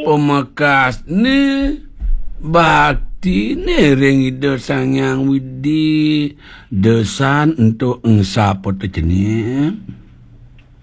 Pemakas ni bakti ni ring ida sangyang widi desan untuk engsa poto jenis.